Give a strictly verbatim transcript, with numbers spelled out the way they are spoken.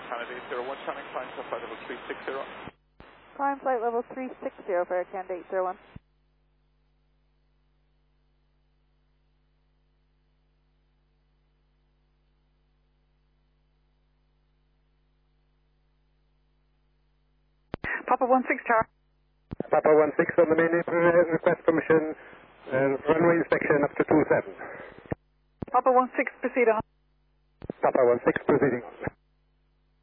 Canada eight zero one, Channing, climb to flight level three six zero. Climb flight level three six zero for Air Canada eight zero one. Papa one six Charlie. Papa one six on the main, uh, request permission, uh, runway